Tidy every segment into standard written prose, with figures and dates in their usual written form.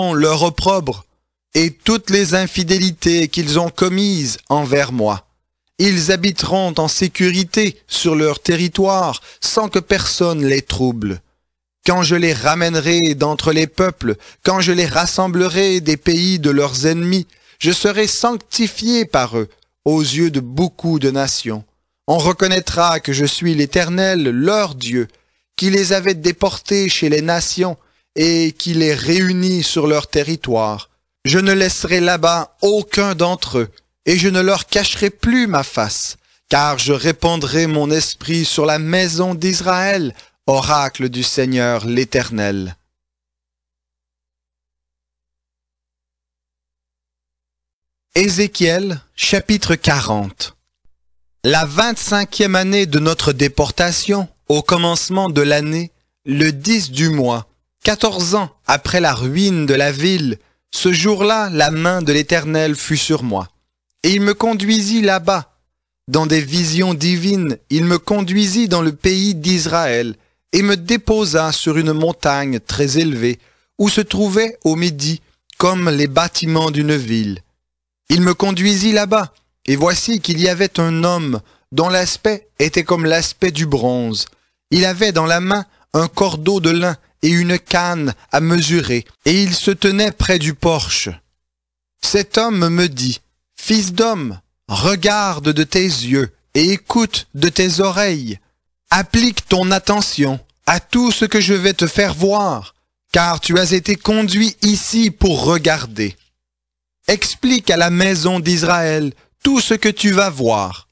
leur opprobre et toutes les infidélités qu'ils ont commises envers moi. Ils habiteront en sécurité sur leur territoire sans que personne les trouble. Quand je les ramènerai d'entre les peuples, quand je les rassemblerai des pays de leurs ennemis, je serai sanctifié par eux aux yeux de beaucoup de nations. On reconnaîtra que je suis l'Éternel, leur Dieu, qui les avait déportés chez les nations et qui les réunit sur leur territoire. Je ne laisserai là-bas aucun d'entre eux, et je ne leur cacherai plus ma face, car je répandrai mon esprit sur la maison d'Israël, oracle du Seigneur l'Éternel. Ézéchiel, chapitre 40. La 25e année de notre déportation, au commencement de l'année, le 10 du mois, 14 ans après la ruine de la ville, ce jour-là, la main de l'Éternel fut sur moi. Et il me conduisit là-bas. Dans des visions divines, il me conduisit dans le pays d'Israël et me déposa sur une montagne très élevée, où se trouvaient au midi comme les bâtiments d'une ville. Il me conduisit là-bas, et voici qu'il y avait un homme dont l'aspect était comme l'aspect du bronze. Il avait dans la main un cordeau de lin et une canne à mesurer, et il se tenait près du porche. Cet homme me dit, « Fils d'homme, regarde de tes yeux et écoute de tes oreilles. Applique ton attention à tout ce que je vais te faire voir, car tu as été conduit ici pour regarder. Explique à la maison d'Israël tout ce que tu vas voir.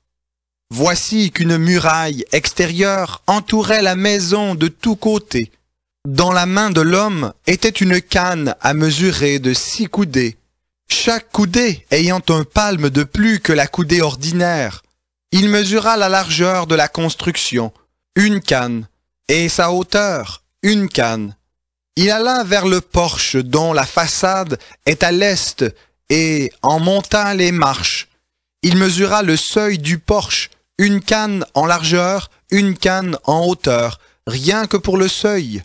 Voici qu'une muraille extérieure entourait la maison de tous côtés. Dans la main de l'homme était une canne à mesurer de 6 coudées, chaque coudée ayant un palme de plus que la coudée ordinaire. Il mesura la largeur de la construction, 1 canne, et sa hauteur, 1 canne. Il alla vers le porche dont la façade est à l'est, et en monta les marches. Il mesura le seuil du porche, 1 canne en largeur, 1 canne en hauteur, rien que pour le seuil.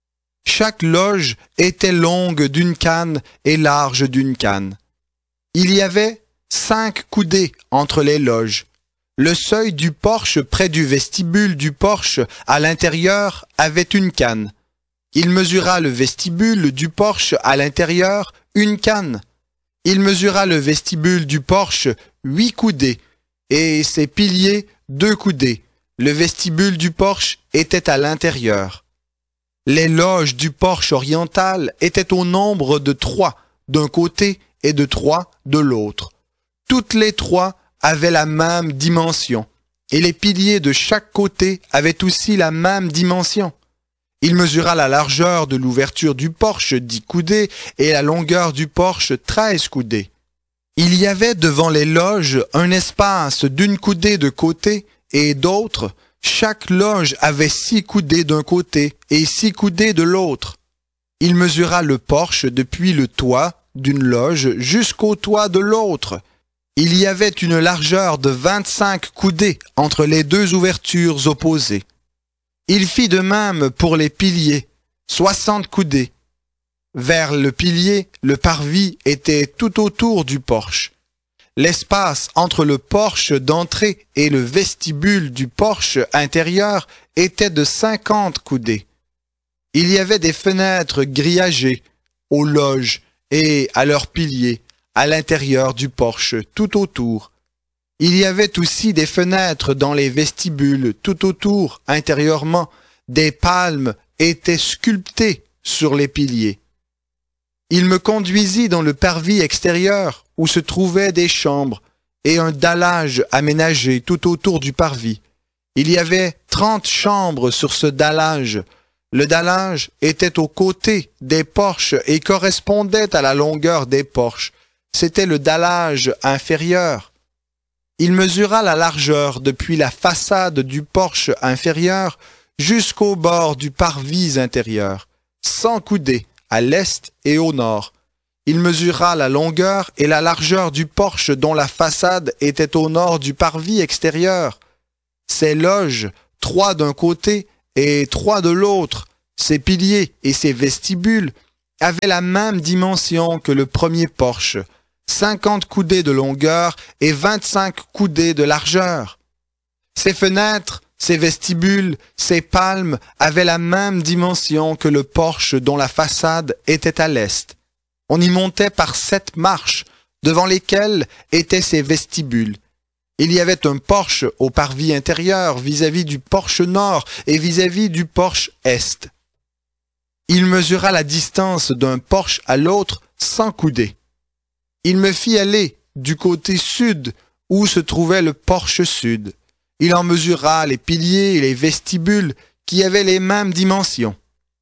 Chaque loge était longue d'1 canne et large d'1 canne. Il y avait 5 coudées entre les loges. Le seuil du porche près du vestibule du porche à l'intérieur avait 1 canne. Il mesura le vestibule du porche à l'intérieur 1 canne. Il mesura le vestibule du porche 8 coudées, et ses piliers 2 coudées. Le vestibule du porche était à l'intérieur. Les loges du porche oriental étaient au nombre de 3 d'un côté et de 3 de l'autre. Toutes les 3 avaient la même dimension, et les piliers de chaque côté avaient aussi la même dimension. Il mesura la largeur de l'ouverture du porche 10 coudées et la longueur du porche 13 coudées. Il y avait devant les loges un espace d'1 coudée de côté et d'autre. Chaque loge avait 6 coudées d'un côté et 6 coudées de l'autre. Il mesura le porche depuis le toit d'une loge jusqu'au toit de l'autre. Il y avait une largeur de 25 coudées entre les 2 ouvertures opposées. Il fit de même pour les piliers, 60 coudées. Vers le pilier, le parvis était tout autour du porche. L'espace entre le porche d'entrée et le vestibule du porche intérieur était de 50 coudées. Il y avait des fenêtres grillagées aux loges et à leurs piliers, à l'intérieur du porche tout autour. Il y avait aussi des fenêtres dans les vestibules tout autour, intérieurement. Des palmes étaient sculptées sur les piliers. Il me conduisit dans le parvis extérieur où se trouvaient des chambres et un dallage aménagé tout autour du parvis. Il y avait 30 chambres sur ce dallage. Le dallage était aux côtés des porches et correspondait à la longueur des porches. C'était le dallage inférieur. Il mesura la largeur depuis la façade du porche inférieur jusqu'au bord du parvis intérieur, 100 coudées à l'est et au nord. Il mesura la longueur et la largeur du porche dont la façade était au nord du parvis extérieur. Ses loges, 3 d'un côté et 3 de l'autre, ses piliers et ses vestibules, avait la même dimension que le premier porche, 50 coudées de longueur et 25 coudées de largeur. Ses fenêtres, ses vestibules, ses palmes avaient la même dimension que le porche dont la façade était à l'est. On y montait par 7 marches, devant lesquelles étaient ses vestibules. Il y avait un porche au parvis intérieur vis-à-vis du porche nord et vis-à-vis du porche est. Il mesura la distance d'un porche à l'autre 100 coudées. Il me fit aller du côté sud où se trouvait le porche sud. Il en mesura les piliers et les vestibules qui avaient les mêmes dimensions.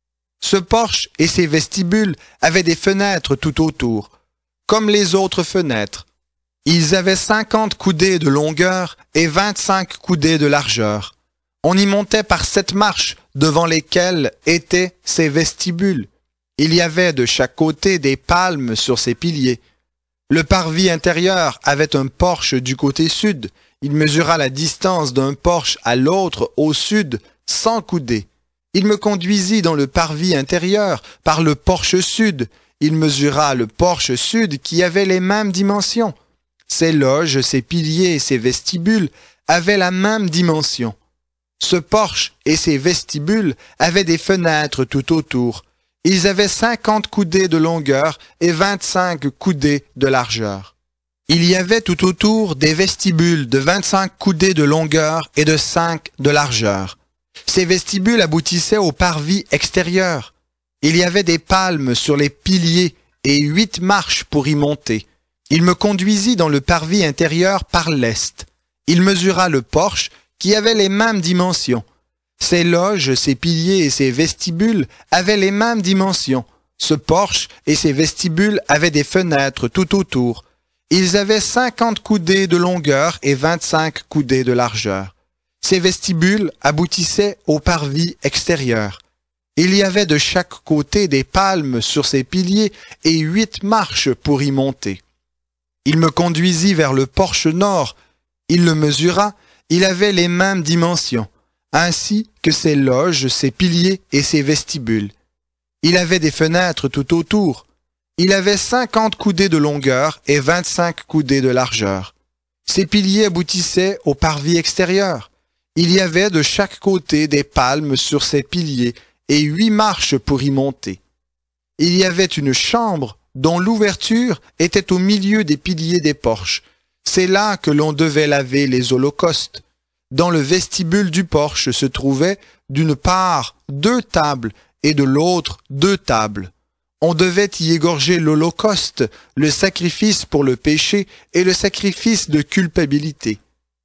Ce porche et ses vestibules avaient des fenêtres tout autour, comme les autres fenêtres. Ils avaient 50 coudées de longueur et 25 coudées de largeur. On y montait par 7 marches devant lesquelles étaient ces vestibules. Il y avait de chaque côté des palmes sur ces piliers. Le parvis intérieur avait un porche du côté sud. Il mesura la distance d'un porche à l'autre au sud 100 coudées. Il me conduisit dans le parvis intérieur par le porche sud. Il mesura le porche sud qui avait les mêmes dimensions. Ses loges, ses piliers et ses vestibules avaient la même dimension. Ce porche et ses vestibules avaient des fenêtres tout autour. Ils avaient 50 coudées de longueur et 25 coudées de largeur. Il y avait tout autour des vestibules de 25 coudées de longueur et de 5 de largeur. Ces vestibules aboutissaient au parvis extérieur. Il y avait des palmes sur les piliers et 8 marches pour y monter. Il me conduisit dans le parvis intérieur par l'est. Il mesura le porche qui avait les mêmes dimensions. Ses loges, ses piliers et ses vestibules avaient les mêmes dimensions. Ce porche et ses vestibules avaient des fenêtres tout autour. Ils avaient 50 coudées de longueur et 25 coudées de largeur. Ces vestibules aboutissaient au parvis extérieur. Il y avait de chaque côté des palmes sur ces piliers et 8 marches pour y monter. Il me conduisit vers le porche nord. Il le mesura. Il avait les mêmes dimensions, ainsi que ses loges, ses piliers et ses vestibules. Il avait des fenêtres tout autour. Il avait 50 coudées de longueur et 25 coudées de largeur. Ses piliers aboutissaient au parvis extérieur. Il y avait de chaque côté des palmes sur ses piliers et 8 marches pour y monter. Il y avait une chambre dont l'ouverture était au milieu des piliers des porches. C'est là que l'on devait laver les holocaustes. Dans le vestibule du porche se trouvaient d'une part 2 tables et de l'autre 2 tables. On devait y égorger l'holocauste, le sacrifice pour le péché et le sacrifice de culpabilité.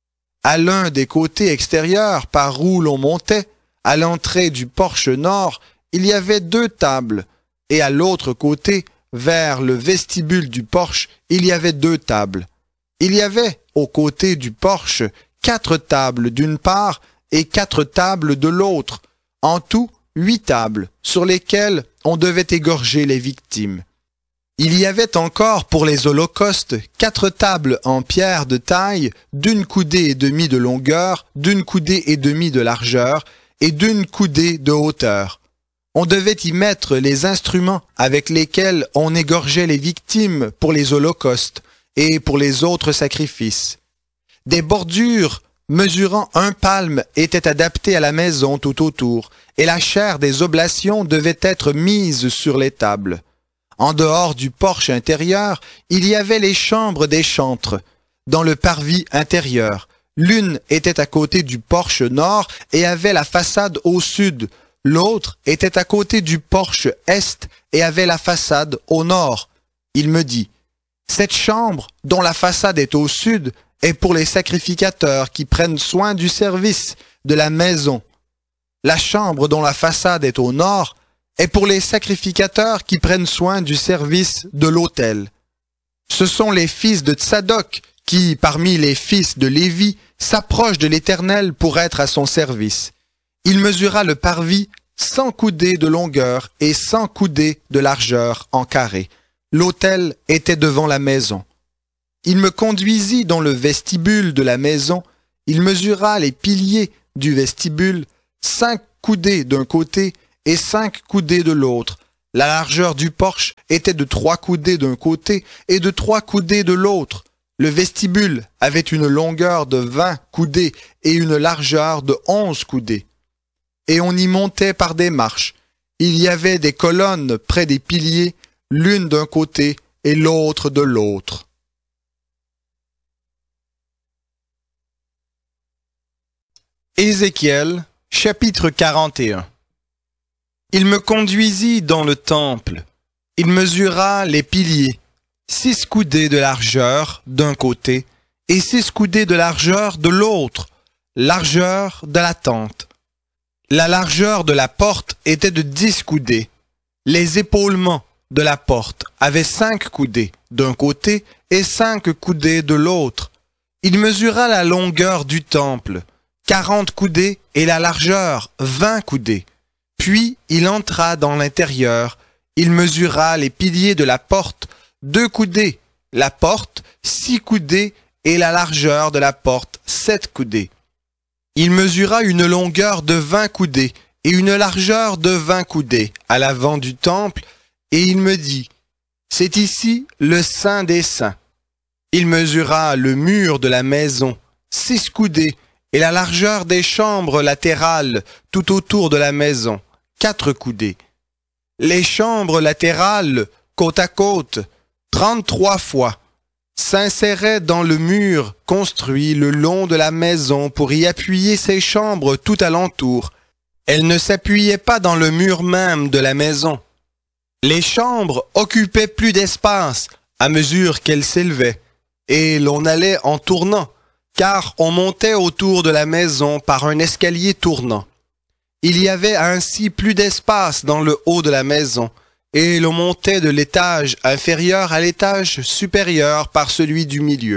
À l'un des côtés extérieurs par où l'on montait, à l'entrée du porche nord, il y avait 2 tables, et à l'autre côté, vers le vestibule du porche, il y avait 2 tables. Il y avait, aux côtés du porche, 4 tables d'une part et 4 tables de l'autre, en tout 8 tables, sur lesquelles on devait égorger les victimes. Il y avait encore pour les holocaustes 4 tables en pierre de taille, d'1 coudée et demie de longueur, d'1 coudée et demie de largeur et d'1 coudée de hauteur. On devait y mettre les instruments avec lesquels on égorgeait les victimes pour les holocaustes et pour les autres sacrifices. Des bordures mesurant 1 palme étaient adaptées à la maison tout autour, et la chair des oblations devait être mise sur les tables. En dehors du porche intérieur, il y avait les chambres des chantres. Dans le parvis intérieur, l'une était à côté du porche nord et avait la façade au sud. L'autre était à côté du porche est et avait la façade au nord. Il me dit, « Cette chambre, dont la façade est au sud, est pour les sacrificateurs qui prennent soin du service de la maison. La chambre dont la façade est au nord est pour les sacrificateurs qui prennent soin du service de l'autel. Ce sont les fils de Tsadok qui, parmi les fils de Lévi, s'approchent de l'Éternel pour être à son service. Il mesura le parvis 100 coudées de longueur et 100 coudées de largeur en carré. L'autel était devant la maison. Il me conduisit dans le vestibule de la maison. Il mesura les piliers du vestibule, 5 coudées d'un côté et 5 coudées de l'autre, La largeur du porche était de 3 coudées d'un côté et de 3 coudées de l'autre. Le vestibule avait une longueur de 20 coudées et une largeur de 11 coudées. Et on y montait par des marches. Il y avait des colonnes près des piliers, l'une d'un côté et l'autre de l'autre. Ézéchiel, chapitre 41. Il me conduisit dans le temple. Il mesura les piliers, 6 coudées de largeur d'un côté et 6 coudées de largeur de l'autre, largeur de la tente. La largeur de la porte était de 10 coudées. Les épaulements de la porte avaient 5 coudées d'un côté et 5 coudées de l'autre. Il mesura la longueur du temple, 40 coudées, et la largeur, 20 coudées. Puis il entra dans l'intérieur. Il mesura les piliers de la porte, 2 coudées, la porte, 6 coudées, et la largeur de la porte, 7 coudées. Il mesura une longueur de 20 coudées et une largeur de 20 coudées à l'avant du temple, et il me dit, « C'est ici le Saint des Saints. » Il mesura le mur de la maison, 6 coudées, et la largeur des chambres latérales tout autour de la maison, 4 coudées. Les chambres latérales, côte à côte, 33 fois, s'inséraient dans le mur construit le long de la maison pour y appuyer ces chambres tout alentour. Elles ne s'appuyaient pas dans le mur même de la maison. Les chambres occupaient plus d'espace à mesure qu'elles s'élevaient, et l'on allait en tournant, car on montait autour de la maison par un escalier tournant. Il y avait ainsi plus d'espace dans le haut de la maison, et l'on montait de l'étage inférieur à l'étage supérieur par celui du milieu.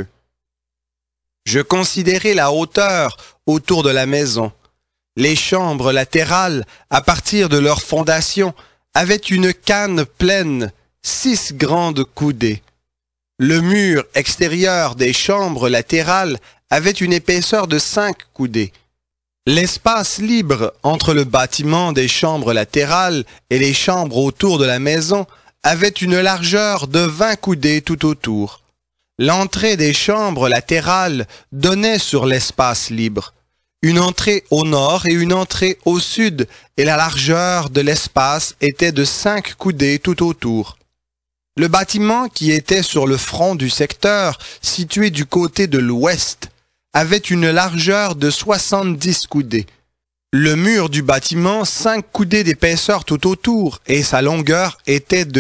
Je considérai la hauteur autour de la maison. Les chambres latérales, à partir de leur fondation, avaient une canne pleine, 6 grandes coudées. Le mur extérieur des chambres latérales avait une épaisseur de 5 coudées. L'espace libre entre le bâtiment des chambres latérales et les chambres autour de la maison avait une largeur de 20 coudées tout autour. L'entrée des chambres latérales donnait sur l'espace libre. Une entrée au nord et une entrée au sud, et la largeur de l'espace était de 5 coudées tout autour. Le bâtiment qui était sur le front du secteur, situé du côté de l'ouest, avait une largeur de 70 coudées. Le mur du bâtiment, 5 coudées d'épaisseur tout autour, et sa longueur était de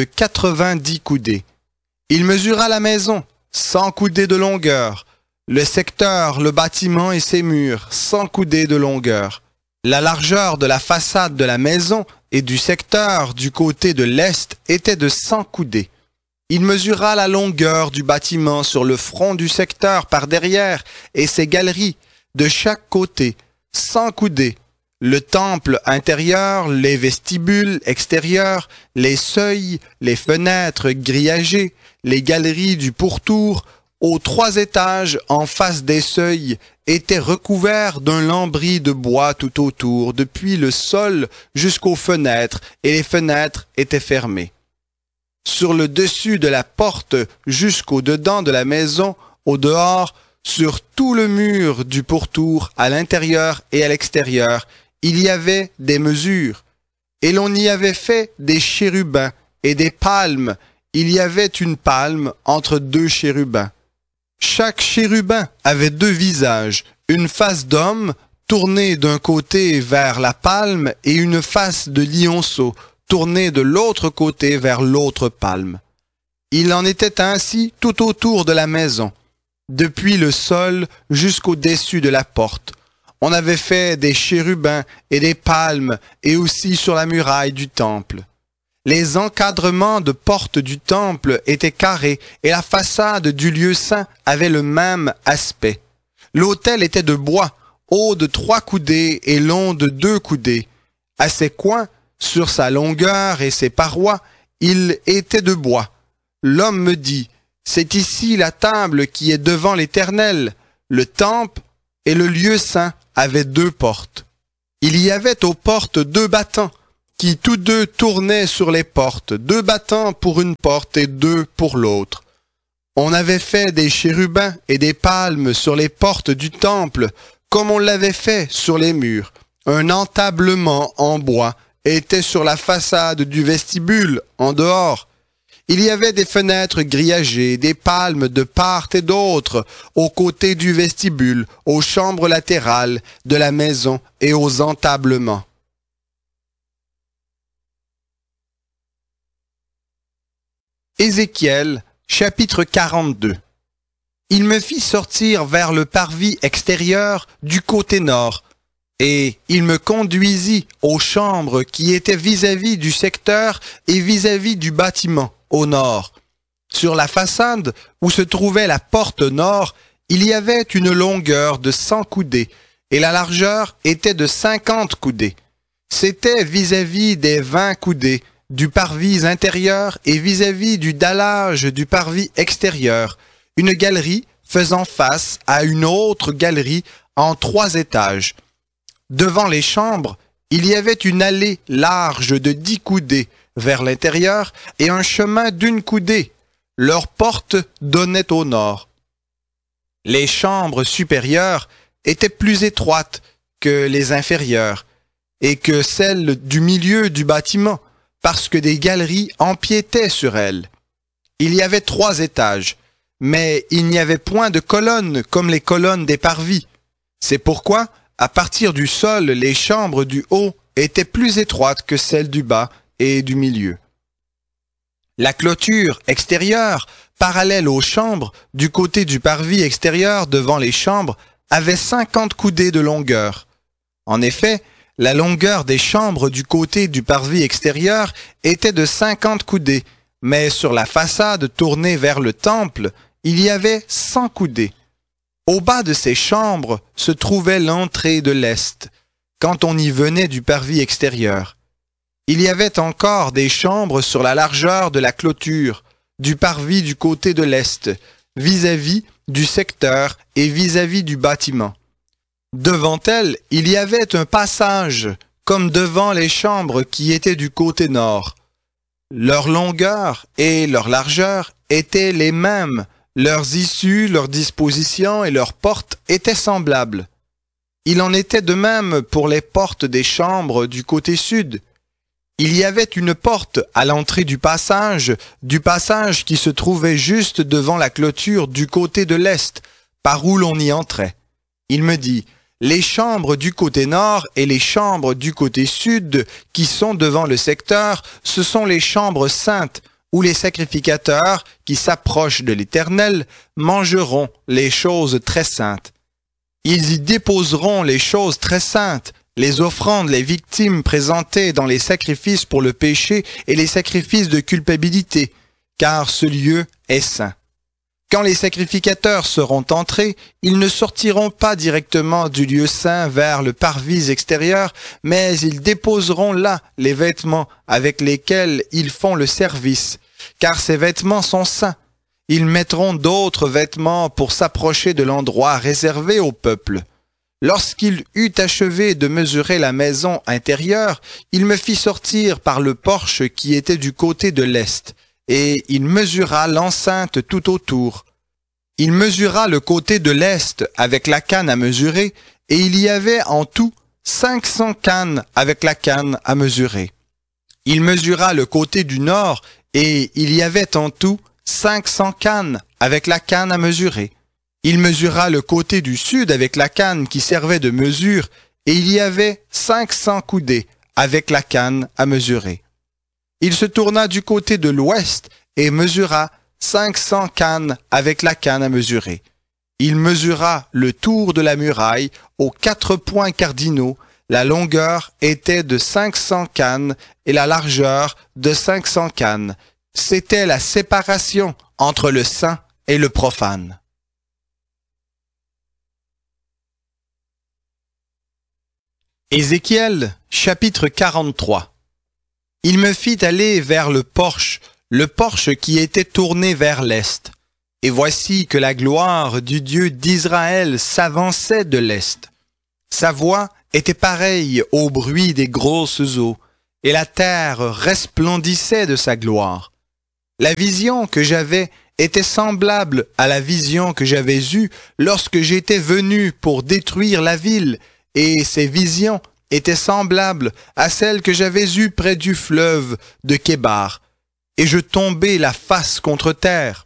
90 coudées. Il mesura la maison, 100 coudées de longueur. Le secteur, le bâtiment et ses murs, 100 coudées de longueur. La largeur de la façade de la maison et du secteur du côté de l'est était de 100 coudées. Il mesura la longueur du bâtiment sur le front du secteur par derrière et ses galeries de chaque côté, 100 coudées. Le temple intérieur, les vestibules extérieurs, les seuils, les fenêtres grillagées, les galeries du pourtour, aux 3 étages en face des seuils, étaient recouverts d'un lambris de bois tout autour, depuis le sol jusqu'aux fenêtres, et les fenêtres étaient fermées. Sur le dessus de la porte jusqu'au dedans de la maison, au dehors, sur tout le mur du pourtour, à l'intérieur et à l'extérieur, il y avait des mesures, et l'on y avait fait des chérubins et des palmes. Il y avait une palme entre 2 chérubins. Chaque chérubin avait 2 visages, une face d'homme tournée d'un côté vers la palme et une face de lionceau tournée de l'autre côté vers l'autre palme. Il en était ainsi tout autour de la maison, depuis le sol jusqu'au-dessus de la porte. On avait fait des chérubins et des palmes et aussi sur la muraille du temple. Les encadrements de portes du temple étaient carrés et la façade du lieu saint avait le même aspect. L'autel était de bois, haut de 3 coudées et long de 2 coudées. À ses coins, sur sa longueur et ses parois, il était de bois. L'homme me dit, « C'est ici la table qui est devant l'Éternel. » Le temple et le lieu saint avaient 2 portes. Il y avait aux portes 2 battants. qui tous deux tournaient sur les portes, 2 battants pour une porte et 2 pour l'autre. On avait fait des chérubins et des palmes sur les portes du temple, comme on l'avait fait sur les murs. Un entablement en bois était sur la façade du vestibule, en dehors. Il y avait des fenêtres grillagées, des palmes de part et d'autre, aux côtés du vestibule, aux chambres latérales de la maison et aux entablements. Ézéchiel, chapitre 42. Il me fit sortir vers le parvis extérieur du côté nord, et il me conduisit aux chambres qui étaient vis-à-vis du secteur et vis-à-vis du bâtiment, au nord. Sur la façade où se trouvait la porte nord, il y avait une longueur de 100 coudées, et la largeur était de 50 coudées. C'était vis-à-vis des 20 coudées du parvis intérieur et vis-à-vis du dallage du parvis extérieur, une galerie faisant face à une autre galerie en 3 étages. Devant les chambres, il y avait une allée large de 10 coudées vers l'intérieur et un chemin d'1 coudée. Leurs portes donnaient au nord. Les chambres supérieures étaient plus étroites que les inférieures et que celles du milieu du bâtiment, parce que des galeries empiétaient sur elles. Il y avait 3 étages, mais il n'y avait point de colonnes comme les colonnes des parvis. C'est pourquoi, à partir du sol, les chambres du haut étaient plus étroites que celles du bas et du milieu. La clôture extérieure, parallèle aux chambres, du côté du parvis extérieur devant les chambres, avait 50 coudées de longueur. En effet, la longueur des chambres du côté du parvis extérieur était de 50 coudées, mais sur la façade tournée vers le temple, il y avait 100 coudées. Au bas de ces chambres se trouvait l'entrée de l'est, quand on y venait du parvis extérieur. Il y avait encore des chambres sur la largeur de la clôture, du parvis du côté de l'est, vis-à-vis du secteur et vis-à-vis du bâtiment. Devant elles, il y avait un passage, comme devant les chambres qui étaient du côté nord. Leur longueur et leur largeur étaient les mêmes, leurs issues, leurs dispositions et leurs portes étaient semblables. Il en était de même pour les portes des chambres du côté sud. Il y avait une porte à l'entrée du passage qui se trouvait juste devant la clôture du côté de l'est, par où l'on y entrait. Il me dit, les chambres du côté nord et les chambres du côté sud qui sont devant le secteur, ce sont les chambres saintes, où les sacrificateurs qui s'approchent de l'Éternel mangeront les choses très saintes. Ils y déposeront les choses très saintes, les offrandes, les victimes présentées dans les sacrifices pour le péché et les sacrifices de culpabilité, car ce lieu est saint. Quand les sacrificateurs seront entrés, ils ne sortiront pas directement du lieu saint vers le parvis extérieur, mais ils déposeront là les vêtements avec lesquels ils font le service, car ces vêtements sont saints. Ils mettront d'autres vêtements pour s'approcher de l'endroit réservé au peuple. Lorsqu'il eut achevé de mesurer la maison intérieure, il me fit sortir par le porche qui était du côté de l'est, et il mesura l'enceinte tout autour. Il mesura le côté de l'est avec la canne à mesurer, et il y avait en tout 500 cannes avec la canne à mesurer. Il mesura le côté du nord, et il y avait en tout 500 cannes avec la canne à mesurer. Il mesura le côté du sud avec la canne qui servait de mesure, et il y avait 500 coudées avec la canne à mesurer. Il se tourna du côté de l'ouest et mesura 500 cannes avec la canne à mesurer. Il mesura le tour de la muraille aux 4 points cardinaux. La longueur était de 500 cannes et la largeur de 500 cannes. C'était la séparation entre le saint et le profane. Ézéchiel, chapitre 43. Il me fit aller vers le porche qui était tourné vers l'est. Et voici que la gloire du Dieu d'Israël s'avançait de l'est. Sa voix était pareille au bruit des grosses eaux, et la terre resplendissait de sa gloire. La vision que j'avais était semblable à la vision que j'avais eue lorsque j'étais venu pour détruire la ville, et ces visions étaient semblables à celles que j'avais eues près du fleuve de Kébar, et je tombai la face contre terre.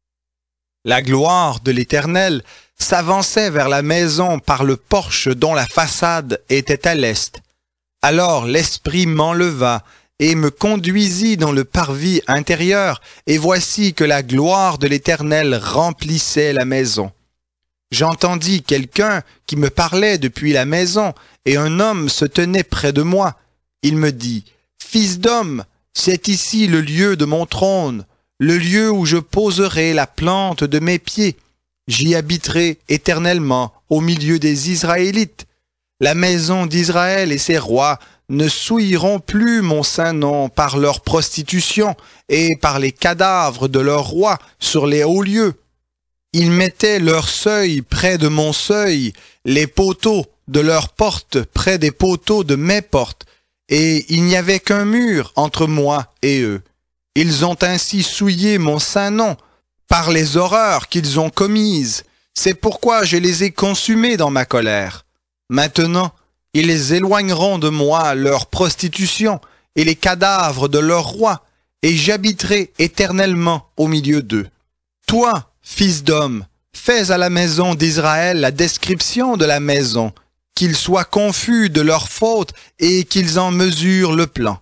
La gloire de l'Éternel s'avançait vers la maison par le porche dont la façade était à l'est. Alors l'Esprit m'enleva et me conduisit dans le parvis intérieur, et voici que la gloire de l'Éternel remplissait la maison. J'entendis quelqu'un qui me parlait depuis la maison, et un homme se tenait près de moi. Il me dit, « Fils d'homme, c'est ici le lieu de mon trône, le lieu où je poserai la plante de mes pieds. J'y habiterai éternellement au milieu des Israélites. La maison d'Israël et ses rois ne souilleront plus mon saint nom par leur prostitution et par les cadavres de leurs rois sur les hauts lieux. Ils mettaient leur seuil près de mon seuil, les poteaux de leurs portes près des poteaux de mes portes, et il n'y avait qu'un mur entre moi et eux. Ils ont ainsi souillé mon saint nom par les horreurs qu'ils ont commises. C'est pourquoi je les ai consumés dans ma colère. Maintenant, ils éloigneront de moi leur prostitution et les cadavres de leurs rois, et j'habiterai éternellement au milieu d'eux. Toi, fils d'homme, fais à la maison d'Israël la description de la maison, qu'ils soient confus de leurs fautes et qu'ils en mesurent le plan.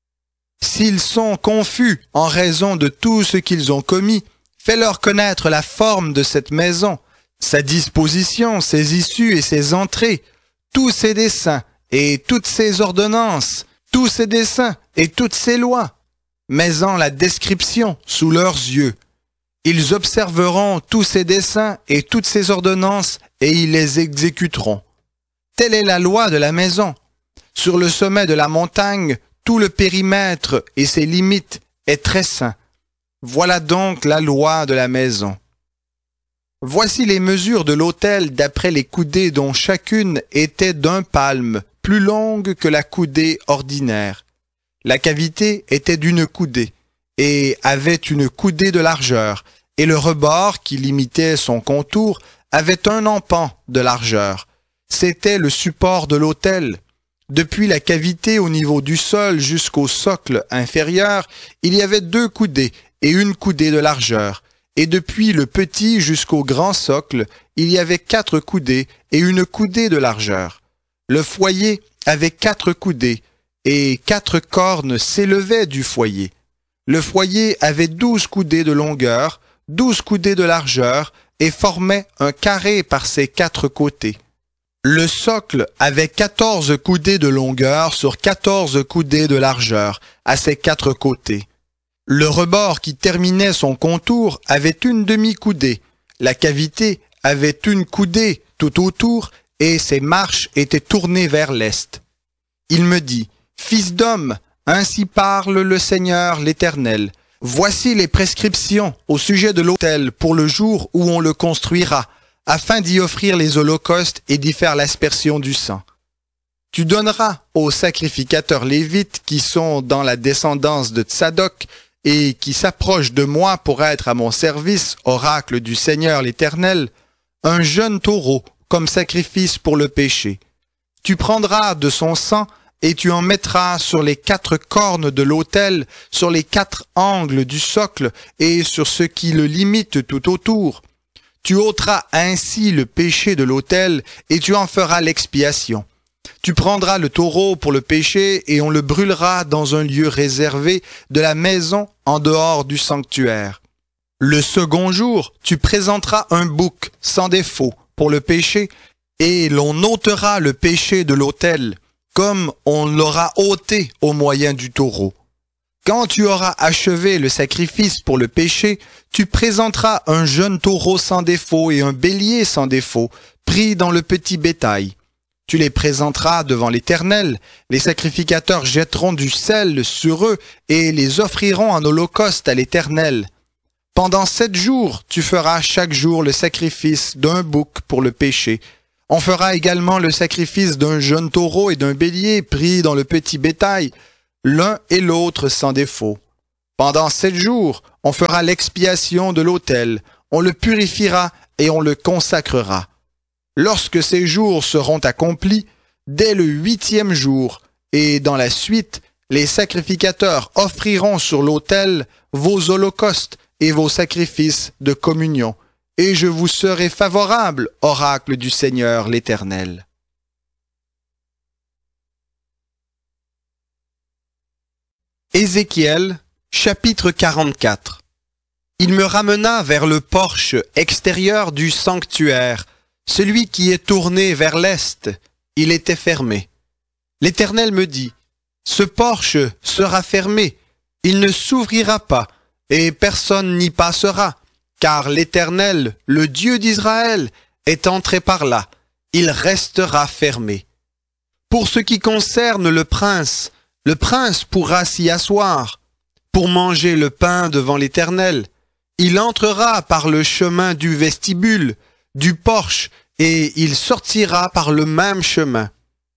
S'ils sont confus en raison de tout ce qu'ils ont commis, fais-leur connaître la forme de cette maison, sa disposition, ses issues et ses entrées, tous ses desseins et toutes ses ordonnances, tous ses desseins et toutes ses lois. Mets-en la description sous leurs yeux. Ils observeront tous ses desseins et toutes ses ordonnances et ils les exécuteront. Telle est la loi de la maison. Sur le sommet de la montagne, tout le périmètre et ses limites est très saint. Voilà donc la loi de la maison. Voici les mesures de l'autel d'après les coudées dont chacune était d'un palme, plus longue que la coudée ordinaire. La cavité était d'une coudée et avait une coudée de largeur, et le rebord qui limitait son contour avait un empan de largeur. C'était le support de l'autel. Depuis la cavité au niveau du sol jusqu'au socle inférieur, il y avait 2 coudées et une coudée de largeur. Et depuis le petit jusqu'au grand socle, il y avait 4 coudées et une coudée de largeur. Le foyer avait 4 coudées, et 4 cornes s'élevaient du foyer. Le foyer avait 12 coudées de longueur, 12 coudées de largeur, et formait un carré par ses 4 côtés. Le socle avait 14 coudées de longueur sur 14 coudées de largeur, à ses 4 côtés. Le rebord qui terminait son contour avait une demi-coudée. La cavité avait une coudée tout autour et ses marches étaient tournées vers l'est. Il me dit, « Fils d'homme, ainsi parle le Seigneur l'Éternel. Voici les prescriptions au sujet de l'autel pour le jour où on le construira, afin d'y offrir les holocaustes et d'y faire l'aspersion du sang. Tu donneras aux sacrificateurs lévites qui sont dans la descendance de Tsadok et qui s'approchent de moi pour être à mon service, oracle du Seigneur l'Éternel, un jeune taureau comme sacrifice pour le péché. Tu prendras de son sang et tu en mettras sur les 4 cornes de l'autel, sur les 4 angles du socle et sur ce qui le limite tout autour. Tu ôteras ainsi le péché de l'autel et tu en feras l'expiation. Tu prendras le taureau pour le péché et on le brûlera dans un lieu réservé de la maison en dehors du sanctuaire. Le second jour, tu présenteras un bouc sans défaut pour le péché et l'on ôtera le péché de l'autel, comme on l'aura ôté au moyen du taureau. Quand tu auras achevé le sacrifice pour le péché, tu présenteras un jeune taureau sans défaut et un bélier sans défaut, pris dans le petit bétail. Tu les présenteras devant l'Éternel, les sacrificateurs jetteront du sel sur eux et les offriront en holocauste à l'Éternel. Pendant 7 jours, tu feras chaque jour le sacrifice d'un bouc pour le péché. On fera également le sacrifice d'un jeune taureau et d'un bélier pris dans le petit bétail. l'un et l'autre sans défaut. Pendant 7 jours, on fera l'expiation de l'autel, on le purifiera et on le consacrera. Lorsque ces jours seront accomplis, dès le 8e jour, et dans la suite, les sacrificateurs offriront sur l'autel vos holocaustes et vos sacrifices de communion, et je vous serai favorable, oracle du Seigneur l'Éternel. Ézéchiel, chapitre 44. Il me ramena vers le porche extérieur du sanctuaire, celui qui est tourné vers l'est. Il était fermé. L'Éternel me dit, « Ce porche sera fermé, il ne s'ouvrira pas, et personne n'y passera, car l'Éternel, le Dieu d'Israël, est entré par là. Il restera fermé. Pour ce qui concerne le prince pourra s'y asseoir, pour manger le pain devant l'Éternel. Il entrera par le chemin du vestibule, du porche, et il sortira par le même chemin.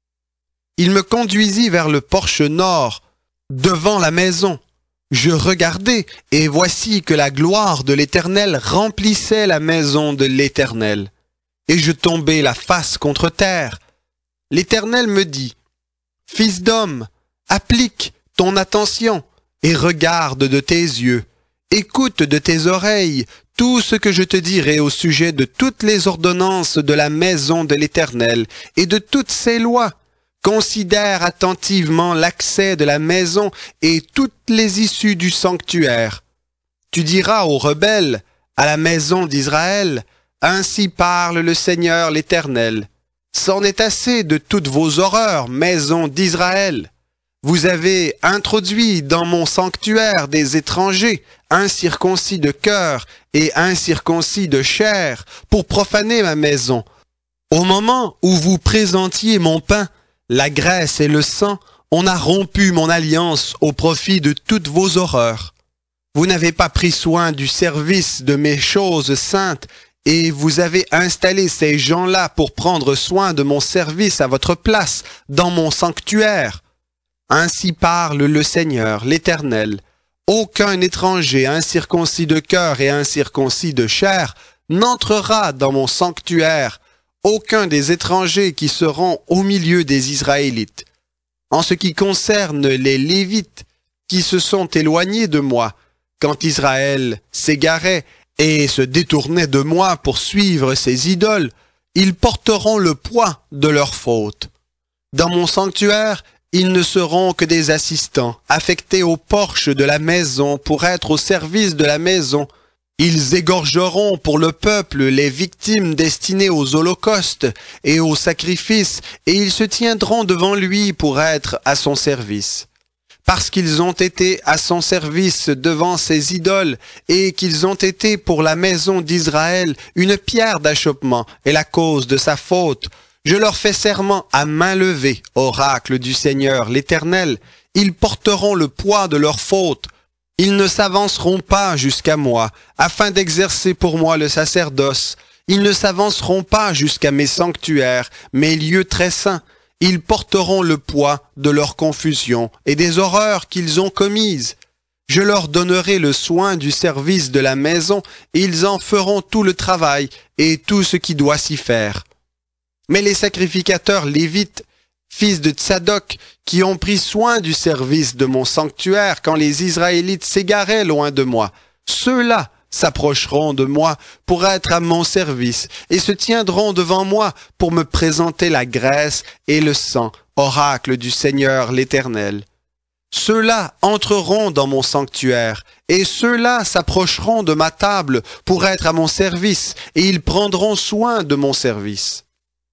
Il me conduisit vers le porche nord, devant la maison. Je regardai, et voici que la gloire de l'Éternel remplissait la maison de l'Éternel. Et je tombai la face contre terre. L'Éternel me dit, « Fils d'homme, applique ton attention et regarde de tes yeux. Écoute de tes oreilles tout ce que je te dirai au sujet de toutes les ordonnances de la maison de l'Éternel et de toutes ses lois. Considère attentivement l'accès de la maison et toutes les issues du sanctuaire. Tu diras aux rebelles, à la maison d'Israël, ainsi parle le Seigneur l'Éternel. C'en est assez de toutes vos horreurs, maison d'Israël. Vous avez introduit dans mon sanctuaire des étrangers, incirconcis de cœur et incirconcis de chair, pour profaner ma maison. Au moment où vous présentiez mon pain, la graisse et le sang, on a rompu mon alliance au profit de toutes vos horreurs. Vous n'avez pas pris soin du service de mes choses saintes, et vous avez installé ces gens-là pour prendre soin de mon service à votre place, dans mon sanctuaire. Ainsi parle le Seigneur, l'Éternel. Aucun étranger incirconcis de cœur et incirconcis de chair n'entrera dans mon sanctuaire, aucun des étrangers qui seront au milieu des Israélites. En ce qui concerne les Lévites, qui se sont éloignés de moi, quand Israël s'égarait et se détournait de moi pour suivre ses idoles, ils porteront le poids de leurs fautes. Dans mon sanctuaire, ils ne seront que des assistants, affectés au porche de la maison pour être au service de la maison. Ils égorgeront pour le peuple les victimes destinées aux holocaustes et aux sacrifices, et ils se tiendront devant lui pour être à son service. Parce qu'ils ont été à son service devant ses idoles, et qu'ils ont été pour la maison d'Israël une pierre d'achoppement et la cause de sa faute, je leur fais serment à main levée, oracle du Seigneur l'Éternel. Ils porteront le poids de leurs fautes. Ils ne s'avanceront pas jusqu'à moi, afin d'exercer pour moi le sacerdoce. Ils ne s'avanceront pas jusqu'à mes sanctuaires, mes lieux très saints. Ils porteront le poids de leur confusion et des horreurs qu'ils ont commises. Je leur donnerai le soin du service de la maison, et ils en feront tout le travail et tout ce qui doit s'y faire. Mais les sacrificateurs lévites, fils de Tsadok, qui ont pris soin du service de mon sanctuaire quand les Israélites s'égaraient loin de moi, ceux-là s'approcheront de moi pour être à mon service et se tiendront devant moi pour me présenter la graisse et le sang, oracle du Seigneur l'Éternel. Ceux-là entreront dans mon sanctuaire, et ceux-là s'approcheront de ma table pour être à mon service, et ils prendront soin de mon service.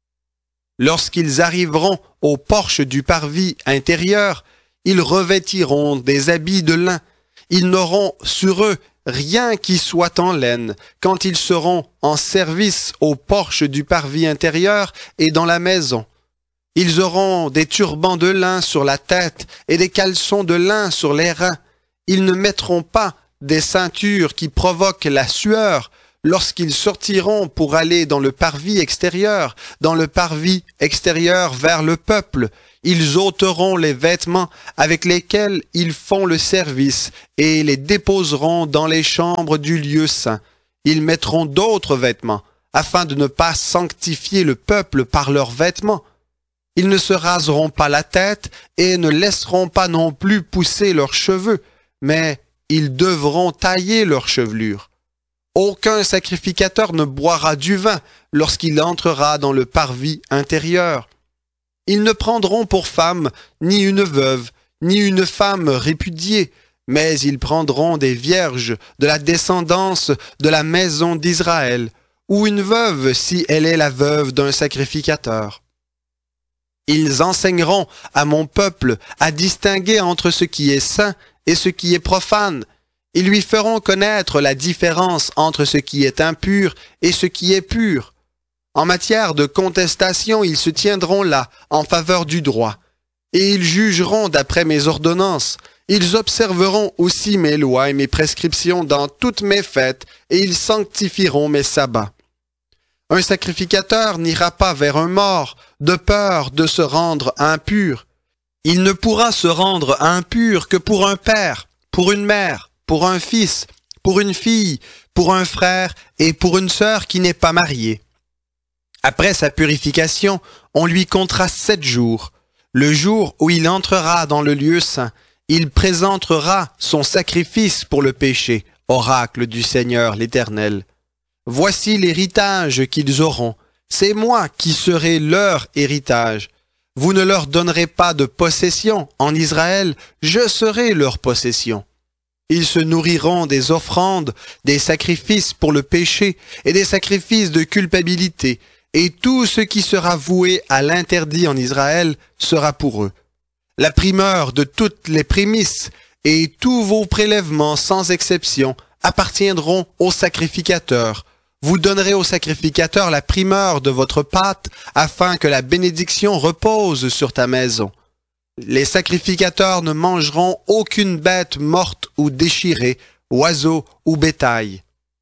Lorsqu'ils arriveront au porche du parvis intérieur, ils revêtiront des habits de lin. Ils n'auront sur eux rien qui soit en laine, quand ils seront en service au porche du parvis intérieur et dans la maison. Ils auront des turbans de lin sur la tête et des caleçons de lin sur les reins. Ils ne mettront pas des ceintures qui provoquent la sueur lorsqu'ils sortiront pour aller dans le parvis extérieur vers le peuple. ils ôteront les vêtements avec lesquels ils font le service et les déposeront dans les chambres du lieu saint. Ils mettront d'autres vêtements, afin de ne pas sanctifier le peuple par leurs vêtements. Ils ne se raseront pas la tête et ne laisseront pas non plus pousser leurs cheveux, mais ils devront tailler leurs chevelures. Aucun sacrificateur ne boira du vin lorsqu'il entrera dans le parvis intérieur. Ils ne prendront pour femme ni une veuve, ni une femme répudiée, mais ils prendront des vierges de la descendance de la maison d'Israël, ou une veuve si elle est la veuve d'un sacrificateur. Ils enseigneront à mon peuple à distinguer entre ce qui est saint et ce qui est profane. Ils lui feront connaître la différence entre ce qui est impur et ce qui est pur. En matière de contestation, ils se tiendront là, en faveur du droit. Et ils jugeront d'après mes ordonnances. Ils observeront aussi mes lois et mes prescriptions dans toutes mes fêtes, et ils sanctifieront mes sabbats. Un sacrificateur n'ira pas vers un mort, de peur de se rendre impur. Il ne pourra se rendre impur que pour un père, pour une mère, pour un fils, pour une fille, pour un frère et pour une sœur qui n'est pas mariée. Après sa purification, on lui comptera 7 jours. Le jour où il entrera dans le lieu saint, il présentera son sacrifice pour le péché, oracle du Seigneur l'Éternel. Voici l'héritage qu'ils auront. C'est moi qui serai leur héritage. Vous ne leur donnerez pas de possession en Israël, je serai leur possession. Ils se nourriront des offrandes, des sacrifices pour le péché et des sacrifices de culpabilité, et tout ce qui sera voué à l'interdit en Israël sera pour eux. La primeur de toutes les prémices et tous vos prélèvements sans exception appartiendront aux sacrificateurs. Vous donnerez au sacrificateur la primeur de votre pâte afin que la bénédiction repose sur ta maison. Les sacrificateurs ne mangeront aucune bête morte ou déchirée, oiseau ou bétail.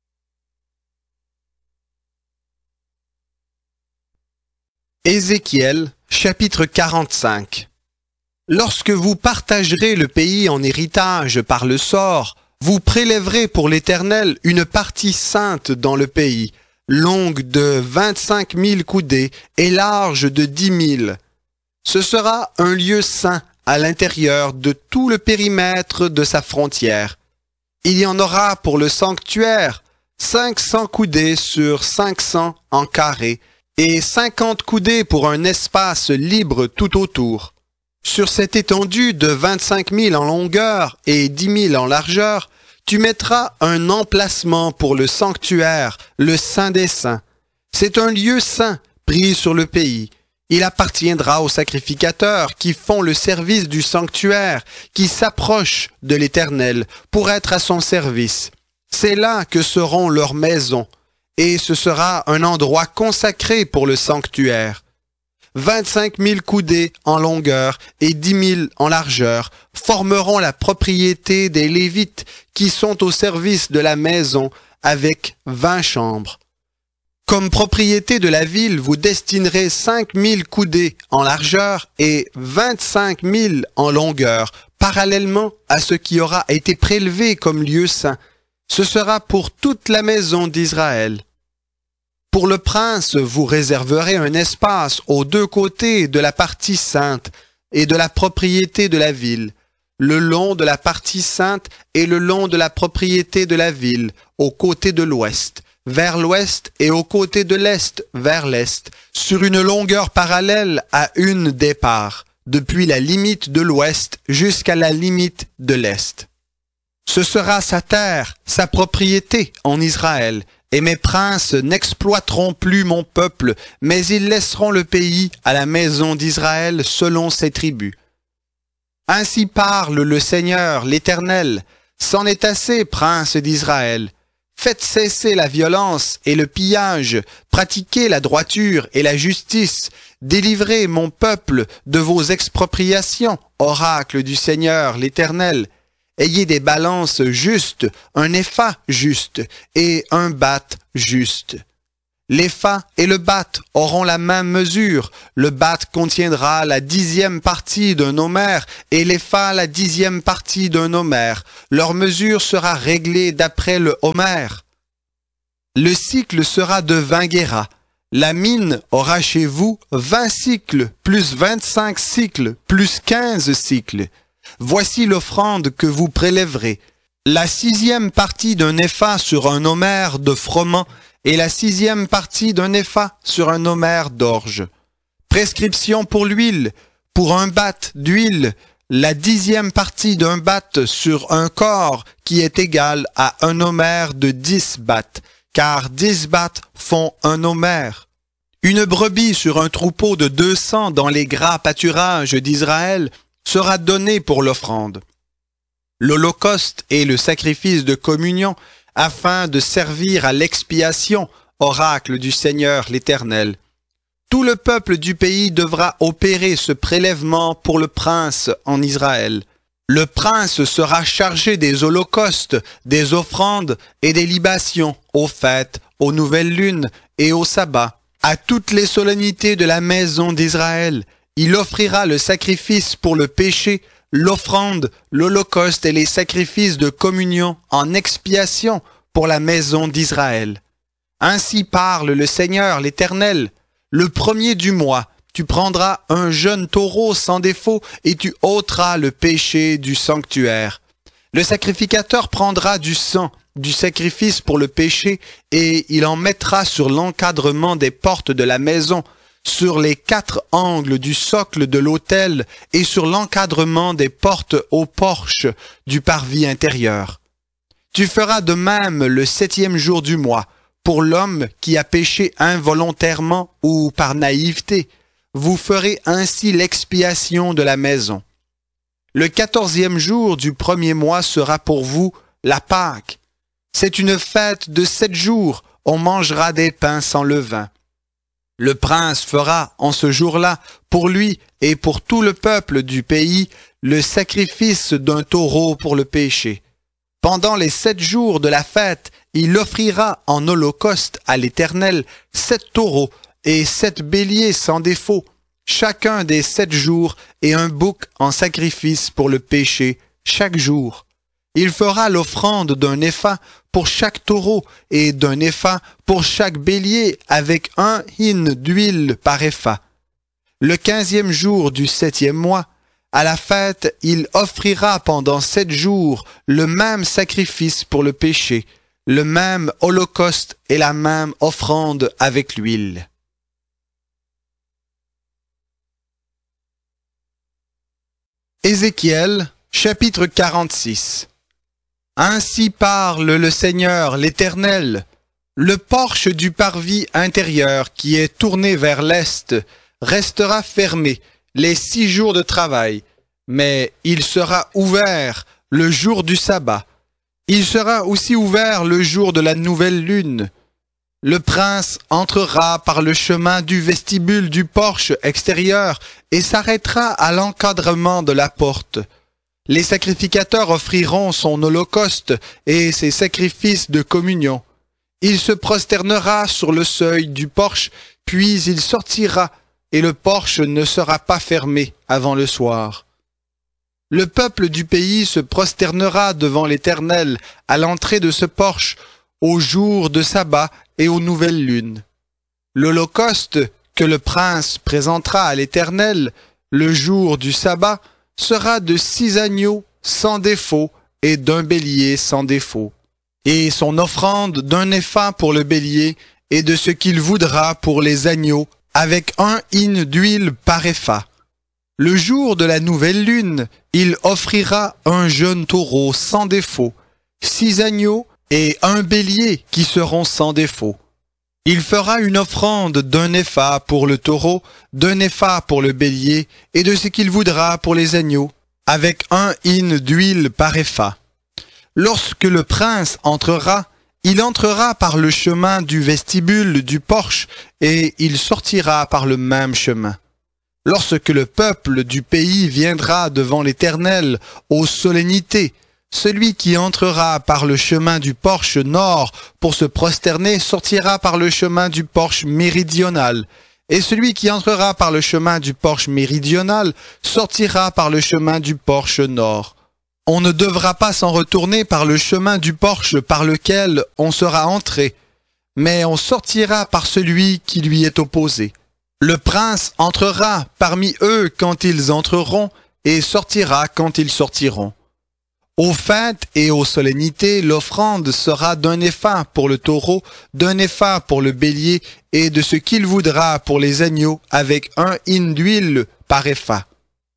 Ézéchiel, chapitre 45. Lorsque vous partagerez le pays en héritage par le sort, vous prélèverez pour l'Éternel une partie sainte dans le pays, longue de 25 000 coudées et large de 10 000. Ce sera un lieu saint à l'intérieur de tout le périmètre de sa frontière. Il y en aura pour le sanctuaire 500 coudées sur 500 en carré et 50 coudées pour un espace libre tout autour. Sur cette étendue de 25 000 en longueur et 10 000 en largeur, tu mettras un emplacement pour le sanctuaire, le Saint des Saints. C'est un lieu saint pris sur le pays. Il appartiendra aux sacrificateurs qui font le service du sanctuaire, qui s'approchent de l'Éternel pour être à son service. C'est là que seront leurs maisons, et ce sera un endroit consacré pour le sanctuaire. 25 000 coudées en longueur et 10 000 en largeur formeront la propriété des Lévites qui sont au service de la maison avec 20 chambres. Comme propriété de la ville, vous destinerez 5 000 coudées en largeur et 25 000 en longueur, parallèlement à ce qui aura été prélevé comme lieu saint. Ce sera pour toute la maison d'Israël. Pour le prince, vous réserverez un espace aux 2 côtés de la partie sainte et de la propriété de la ville, le long de la partie sainte et le long de la propriété de la ville, au côté de l'ouest, vers l'ouest et au côté de l'est, vers l'est, sur une longueur parallèle à une des parts, depuis la limite de l'ouest jusqu'à la limite de l'est. Ce sera sa terre, sa propriété en Israël, et mes princes n'exploiteront plus mon peuple, mais ils laisseront le pays à la maison d'Israël selon ses tribus. Ainsi parle le Seigneur, l'Éternel. C'en est assez, princes d'Israël. Faites cesser la violence et le pillage, pratiquez la droiture et la justice, délivrez mon peuple de vos expropriations, oracle du Seigneur, l'Éternel. Ayez des balances justes, un épha juste et un bath juste. L'épha et le bath auront la même mesure. Le bath contiendra la 10e partie d'un homère et l'épha la 10e partie d'un homère. Leur mesure sera réglée d'après le homère. Le cycle sera de 20 guéras. La mine aura chez vous 20 cycles, plus 25 cycles, plus 15 cycles. Voici l'offrande que vous prélèverez. La 6e partie d'un épha sur un homère de froment et la 6e partie d'un épha sur un homère d'orge. Prescription pour l'huile. Pour un bath d'huile, la 10e partie d'un bath sur un corps qui est égal à un homère de 10 baths, car 10 baths font un homère. Une brebis sur un troupeau de 200 dans les gras pâturages d'Israël sera donnée pour l'offrande. L'holocauste et le sacrifice de communion afin de servir à l'expiation, oracle du Seigneur l'Éternel. Tout le peuple du pays devra opérer ce prélèvement pour le prince en Israël. Le prince sera chargé des holocaustes, des offrandes et des libations aux fêtes, aux nouvelles lunes et au sabbat. À toutes les solennités de la maison d'Israël, il offrira le sacrifice pour le péché, l'offrande, l'holocauste et les sacrifices de communion en expiation pour la maison d'Israël. Ainsi parle le Seigneur l'Éternel. Le premier du mois, tu prendras un jeune taureau sans défaut et tu ôteras le péché du sanctuaire. Le sacrificateur prendra du sang du sacrifice pour le péché et il en mettra sur l'encadrement des portes de la maison, sur les 4 angles du socle de l'autel et sur l'encadrement des portes au porche du parvis intérieur. Tu feras de même le 7e jour du mois, pour l'homme qui a péché involontairement ou par naïveté. Vous ferez ainsi l'expiation de la maison. Le 14e jour du premier mois sera pour vous la Pâque. C'est une fête de 7 jours, on mangera des pains sans levain. Le prince fera en ce jour-là, pour lui et pour tout le peuple du pays, le sacrifice d'un taureau pour le péché. Pendant les 7 jours de la fête, il offrira en holocauste à l'Éternel 7 taureaux et 7 béliers sans défaut, chacun des 7 jours, et un bouc en sacrifice pour le péché chaque jour. Il fera l'offrande d'un épha pour chaque taureau et d'un épha pour chaque bélier avec 1 hin d'huile par épha. Le 15e jour du 7e mois, à la fête, il offrira pendant 7 jours le même sacrifice pour le péché, le même holocauste et la même offrande avec l'huile. Ézéchiel, chapitre 46. Ainsi parle le Seigneur l'Éternel. Le porche du parvis intérieur qui est tourné vers l'est restera fermé les 6 jours de travail, mais il sera ouvert le jour du sabbat. Il sera aussi ouvert le jour de la nouvelle lune. Le prince entrera par le chemin du vestibule du porche extérieur et s'arrêtera à l'encadrement de la porte. Les sacrificateurs offriront son holocauste et ses sacrifices de communion. Il se prosternera sur le seuil du porche, puis il sortira, et le porche ne sera pas fermé avant le soir. Le peuple du pays se prosternera devant l'Éternel à l'entrée de ce porche, au jour de sabbat et aux nouvelles lunes. L'holocauste que le prince présentera à l'Éternel le jour du sabbat sera de 6 agneaux sans défaut et d'un bélier sans défaut, et son offrande d'un épha pour le bélier et de ce qu'il voudra pour les agneaux, avec 1 hin d'huile par épha. Le jour de la nouvelle lune, il offrira un jeune taureau sans défaut, 6 agneaux et un bélier qui seront sans défaut. Il fera une offrande d'un épha pour le taureau, d'un épha pour le bélier, et de ce qu'il voudra pour les agneaux, avec 1 hin d'huile par épha. Lorsque le prince entrera, il entrera par le chemin du vestibule du porche, et il sortira par le même chemin. Lorsque le peuple du pays viendra devant l'Éternel aux solennités, Celui qui entrera par le chemin du porche nord pour se prosterner sortira par le chemin du porche méridional, et celui qui entrera par le chemin du porche méridional sortira par le chemin du porche nord. On ne devra pas s'en retourner par le chemin du porche par lequel on sera entré, mais on sortira par celui qui lui est opposé. Le prince entrera parmi eux quand ils entreront, et sortira quand ils sortiront. Aux fêtes et aux solennités, l'offrande sera d'un épha pour le taureau, d'un épha pour le bélier, et de ce qu'il voudra pour les agneaux, avec un hin d'huile par épha.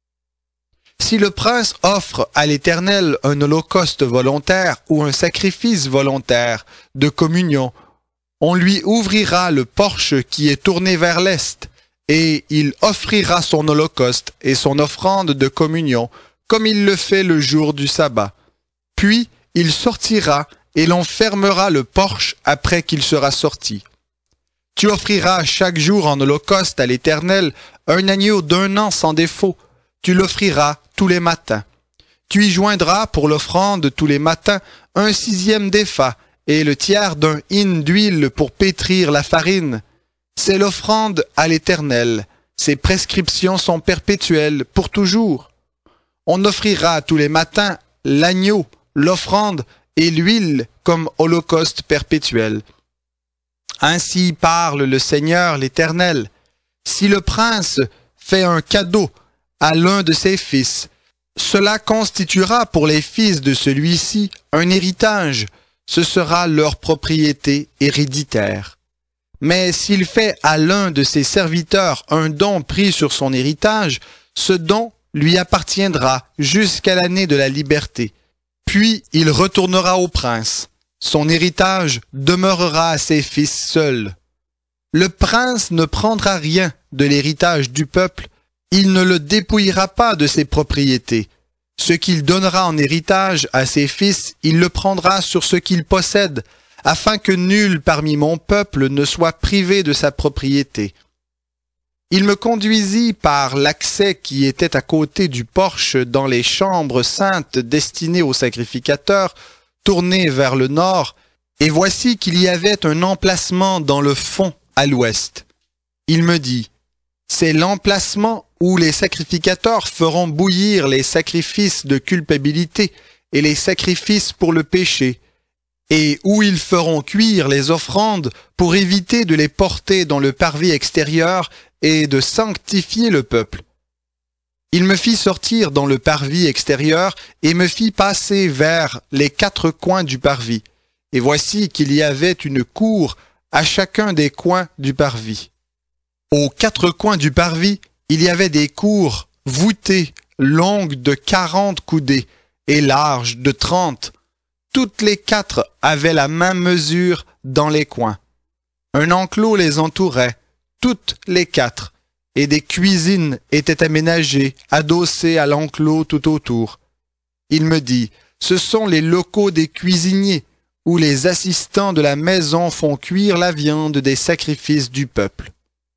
Si le prince offre à l'Éternel un holocauste volontaire ou un sacrifice volontaire de communion, on lui ouvrira le porche qui est tourné vers l'est, et il offrira son holocauste et son offrande de communion, comme il le fait le jour du sabbat. Puis il sortira, et l'on fermera le porche après qu'il sera sorti. Tu offriras chaque jour en holocauste à l'Éternel un agneau d'1 an sans défaut. Tu l'offriras tous les matins. Tu y joindras pour l'offrande tous les matins 1/6 d'épha, et le tiers d'un hin d'huile pour pétrir la farine. C'est l'offrande à l'Éternel. Ses prescriptions sont perpétuelles pour toujours. On offrira tous les matins l'agneau, l'offrande et l'huile comme holocauste perpétuel. Ainsi parle le Seigneur l'Éternel. Si le prince fait un cadeau à l'un de ses fils, cela constituera pour les fils de celui-ci un héritage. Ce sera leur propriété héréditaire. Mais s'il fait à l'un de ses serviteurs un don pris sur son héritage, ce don lui appartiendra jusqu'à l'année de la liberté. Puis il retournera au prince. Son héritage demeurera à ses fils seuls. Le prince ne prendra rien de l'héritage du peuple, il ne le dépouillera pas de ses propriétés. Ce qu'il donnera en héritage à ses fils, il le prendra sur ce qu'il possède, afin que nul parmi mon peuple ne soit privé de sa propriété. Il me conduisit par l'accès qui était à côté du porche dans les chambres saintes destinées aux sacrificateurs, tournées vers le nord, et voici qu'il y avait un emplacement dans le fond à l'ouest. Il me dit, « C'est l'emplacement où les sacrificateurs feront bouillir les sacrifices de culpabilité et les sacrifices pour le péché, et où ils feront cuire les offrandes pour éviter de les porter dans le parvis extérieur et de sanctifier le peuple. Il me fit sortir dans le parvis extérieur et me fit passer vers les 4 coins du parvis. Et voici qu'il y avait une cour à chacun des coins du parvis. Aux 4 coins du parvis, il y avait des cours voûtées, longues de 40 coudées et larges de 30. Toutes les 4 avaient la même mesure dans les coins. Un enclos les entourait, toutes les 4, et des cuisines étaient aménagées, adossées à l'enclos tout autour. Il me dit, ce sont les locaux des cuisiniers, où les assistants de la maison font cuire la viande des sacrifices du peuple.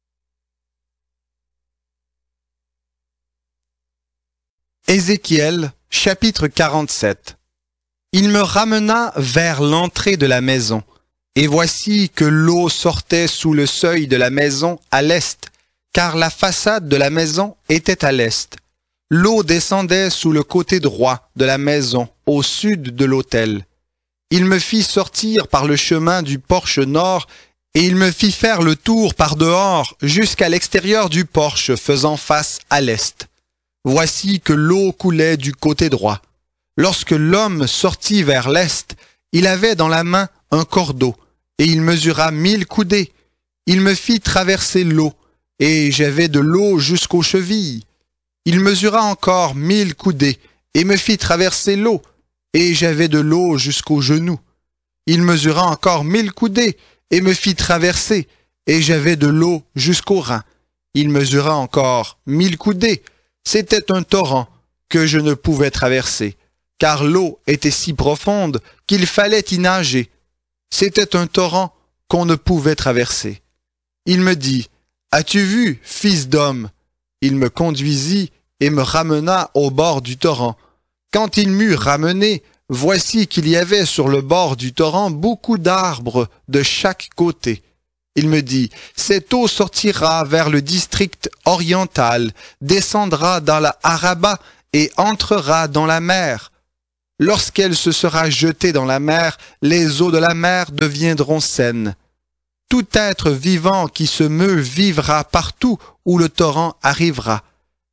Ézéchiel, chapitre 47. Il me ramena vers l'entrée de la maison, et voici que l'eau sortait sous le seuil de la maison à l'est, car la façade de la maison était à l'est. L'eau descendait sous le côté droit de la maison, au sud de l'autel. Il me fit sortir par le chemin du porche nord, et il me fit faire le tour par dehors jusqu'à l'extérieur du porche faisant face à l'est. Voici que l'eau coulait du côté droit. Lorsque l'homme sortit vers l'est, il avait dans la main un cordeau, et il mesura 1000 coudées. Il me fit traverser l'eau, et j'avais de l'eau jusqu'aux chevilles. Il mesura encore 1000 coudées, et me fit traverser l'eau, et j'avais de l'eau jusqu'aux genoux. Il mesura encore 1000 coudées, et me fit traverser, et j'avais de l'eau jusqu'aux reins. Il mesura encore 1000 coudées. C'était un torrent que je ne pouvais traverser, car l'eau était si profonde qu'il fallait y nager. C'était un torrent qu'on ne pouvait traverser. Il me dit, « As-tu vu, fils d'homme ?» Il me conduisit et me ramena au bord du torrent. Quand il m'eut ramené, voici qu'il y avait sur le bord du torrent beaucoup d'arbres de chaque côté. Il me dit, cette eau sortira vers le district oriental, descendra dans la Araba et entrera dans la mer. Lorsqu'elle se sera jetée dans la mer, les eaux de la mer deviendront saines. Tout être vivant qui se meut vivra partout où le torrent arrivera,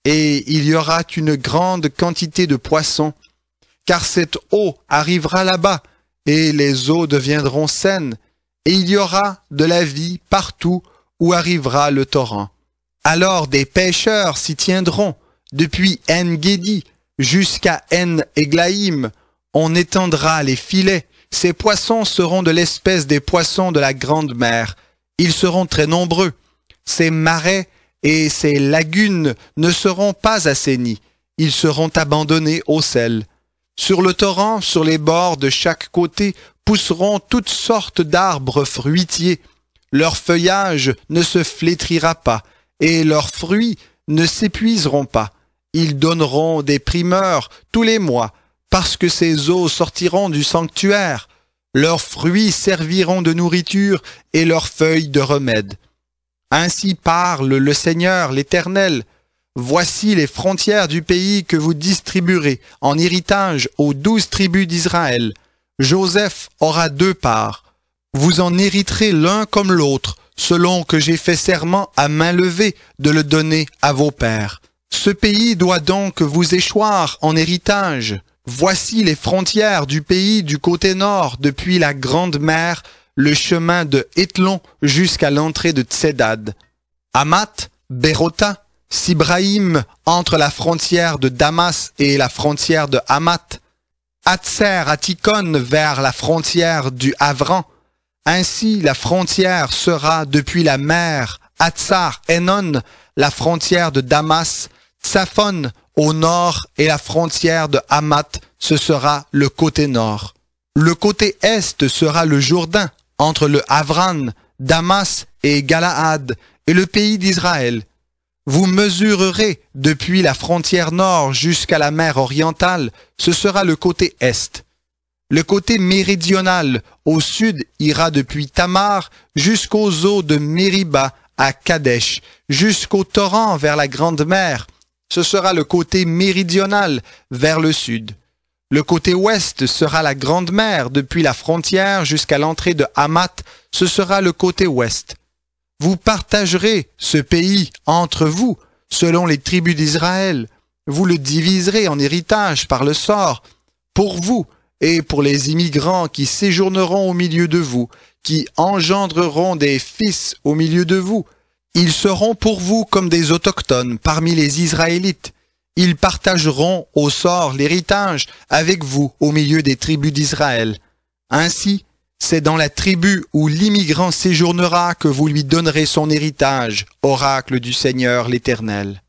et il y aura une grande quantité de poissons, car cette eau arrivera là-bas, et les eaux deviendront saines, et il y aura de la vie partout où arrivera le torrent. Alors des pêcheurs s'y tiendront, depuis En-Guédi jusqu'à En-Églaïm, on étendra les filets. Ces poissons seront de l'espèce des poissons de la grande mer. Ils seront très nombreux. Ces marais et ces lagunes ne seront pas assainis. Ils seront abandonnés au sel. Sur le torrent, sur les bords de chaque côté, pousseront toutes sortes d'arbres fruitiers. Leur feuillage ne se flétrira pas, et leurs fruits ne s'épuiseront pas. Ils donneront des primeurs tous les mois, parce que ces eaux sortiront du sanctuaire. Leurs fruits serviront de nourriture et leurs feuilles de remède. Ainsi parle le Seigneur l'Éternel. Voici les frontières du pays que vous distribuerez en héritage aux 12 tribus d'Israël. Joseph aura 2 parts. Vous en hériterez l'un comme l'autre, selon que j'ai fait serment à main levée de le donner à vos pères. Ce pays doit donc vous échoir en héritage. Voici les frontières du pays du côté nord, depuis la grande mer, le chemin de Hétlon jusqu'à l'entrée de Tsedad. Hamath, Bérota, Sibraïm entre la frontière de Damas et la frontière de Hamath, Hatser Atikon vers la frontière du Havran. Ainsi la frontière sera depuis la mer Hatsar Enon, la frontière de Damas, Tsaphon au nord et la frontière de Hamath, ce sera le côté nord. Le côté est sera le Jourdain, entre le Havran, Damas et Galaad, et le pays d'Israël. Vous mesurerez depuis la frontière nord jusqu'à la mer orientale, ce sera le côté est. Le côté méridional, au sud, ira depuis Tamar jusqu'aux eaux de Mériba à Kadesh, jusqu'au torrent vers la grande mer. Ce sera le côté méridional vers le sud. Le côté ouest sera la grande mer depuis la frontière jusqu'à l'entrée de Hamath, ce sera le côté ouest. Vous partagerez ce pays entre vous, selon les tribus d'Israël. Vous le diviserez en héritage par le sort, pour vous et pour les immigrants qui séjourneront au milieu de vous, qui engendreront des fils au milieu de vous. Ils seront pour vous comme des autochtones parmi les Israélites. Ils partageront au sort l'héritage avec vous au milieu des tribus d'Israël. Ainsi, c'est dans la tribu où l'immigrant séjournera que vous lui donnerez son héritage, oracle du Seigneur l'Éternel.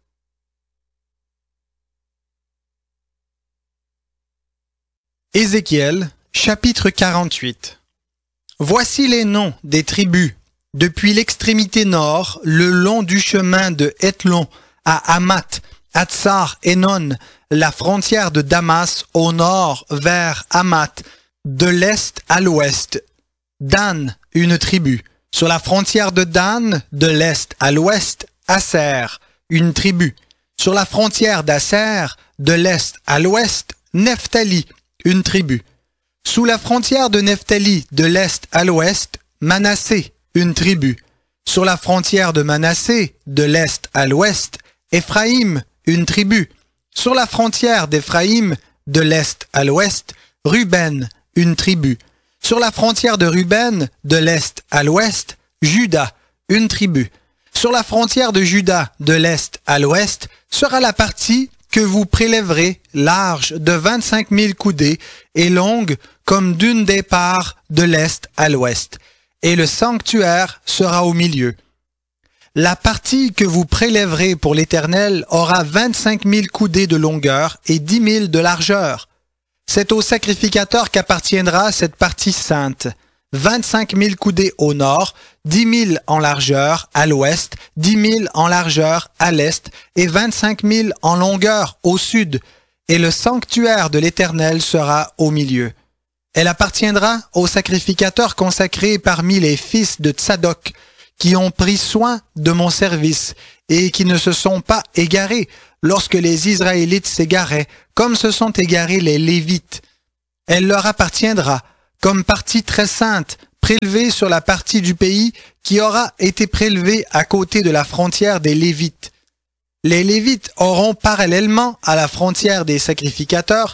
Ézéchiel, chapitre 48. Voici les noms des tribus, depuis l'extrémité nord, le long du chemin de Hétlon à Hamath, Hatsar Enon, la frontière de Damas au nord vers Hamath, de l'est à l'ouest. Dan, une tribu. Sur la frontière de Dan, de l'est à l'ouest, Aser, une tribu. Sur la frontière d'Aser, de l'est à l'ouest, Nephtali, une tribu. Sous la frontière de Nephtali, de l'est à l'ouest, Manassé, une tribu. Sur la frontière de Manassé, de l'est à l'ouest, Éphraïm, une tribu. Sur la frontière d'Éphraïm, de l'est à l'ouest, Ruben, une tribu. Sur la frontière de Ruben, de l'est à l'ouest, Juda, une tribu. Sur la frontière de Juda, de l'est à l'ouest, sera la partie que vous prélèverez, large de 25 000 coudées et longue comme d'une des parts de l'est à l'ouest. Et le sanctuaire sera au milieu. La partie que vous prélèverez pour l'Éternel aura 25 000 coudées de longueur et 10 000 de largeur. C'est au sacrificateur qu'appartiendra cette partie sainte. 25 000 coudées au nord, 10 000 en largeur à l'ouest, 10 000 en largeur à l'est et 25 000 en longueur au sud. et le sanctuaire de l'Éternel sera au milieu. Elle appartiendra aux sacrificateurs consacrés parmi les fils de Tsadok, qui ont pris soin de mon service et qui ne se sont pas égarés lorsque les Israélites s'égaraient, comme se sont égarés les Lévites. Elle leur appartiendra comme partie très sainte, prélevée sur la partie du pays qui aura été prélevée à côté de la frontière des Lévites. Les Lévites auront parallèlement à la frontière des sacrificateurs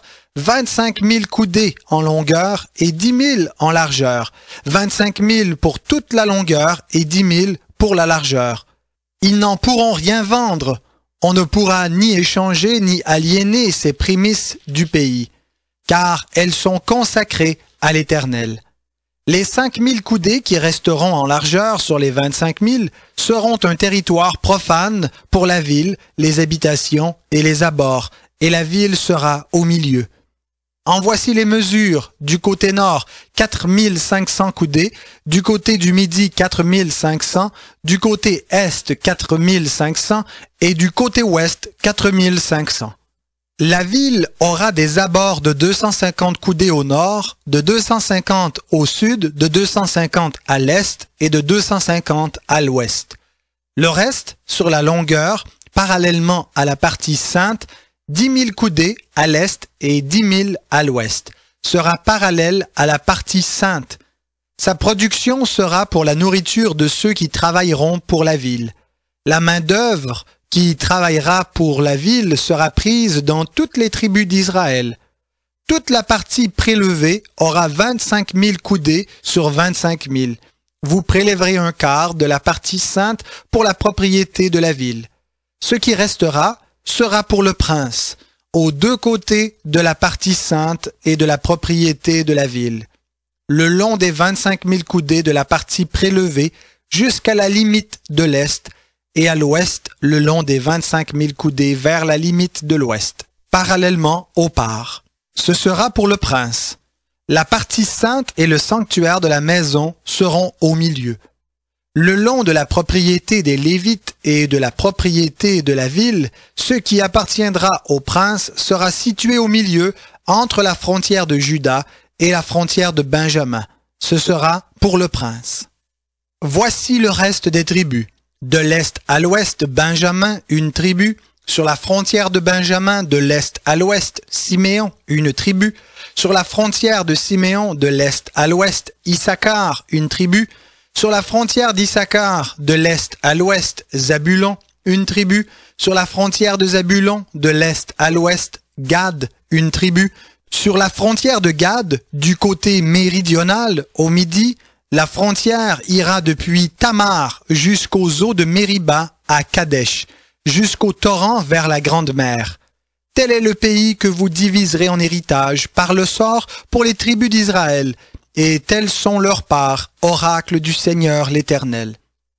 25 000 coudées en longueur et 10 000 en largeur, 25 000 pour toute la longueur et 10 000 pour la largeur. Ils n'en pourront rien vendre. On ne pourra ni échanger ni aliéner ces prémices du pays, car elles sont consacrées à l'Éternel. Les 5 000 coudées qui resteront en largeur sur les 25 000 seront un territoire profane pour la ville, les habitations et les abords, et la ville sera au milieu. En voici les mesures. Du côté nord, 4 500 coudées, du côté du midi, 4 500, du côté est, 4 500, et du côté ouest, 4 500. La ville aura des abords de 250 coudées au nord, de 250 au sud, de 250 à l'est et de 250 à l'ouest. Le reste, sur la longueur, parallèlement à la partie sainte, 10 000 coudées à l'est et 10 000 à l'ouest, sera parallèle à la partie sainte. Sa production sera pour la nourriture de ceux qui travailleront pour la ville. La main-d'œuvre qui travaillera pour la ville sera prise dans toutes les tribus d'Israël. Toute la partie prélevée aura 25 000 coudées sur 25 000. Vous prélèverez un quart de la partie sainte pour la propriété de la ville. Ce qui restera sera pour le prince, aux deux côtés de la partie sainte et de la propriété de la ville, le long des 25 000 coudées de la partie prélevée jusqu'à la limite de l'est, et à l'ouest le long des 25 000 coudées vers la limite de l'ouest, parallèlement au parts. Ce sera pour le prince. La partie sainte et le sanctuaire de la maison seront au milieu. Le long de la propriété des Lévites et de la propriété de la ville, ce qui appartiendra au prince sera situé au milieu entre la frontière de Juda et la frontière de Benjamin. Ce sera pour le prince. Voici le reste des tribus. De l'est à l'ouest, Benjamin, une tribu. Sur la frontière de Benjamin, de l'est à l'ouest, Siméon, une tribu. Sur la frontière de Siméon, de l'est à l'ouest, Issachar, une tribu. Sur la frontière d'Issachar, de l'est à l'ouest, Zabulon, une tribu. Sur la frontière de Zabulon, de l'est à l'ouest, Gad, une tribu. Sur la frontière de Gad, du côté méridional, au midi, la frontière ira depuis Tamar jusqu'aux eaux de Mériba à Kadesh, jusqu'au torrent vers la Grande Mer. Tel est le pays que vous diviserez en héritage par le sort pour les tribus d'Israël, et telles sont leurs parts, oracle du Seigneur l'Éternel.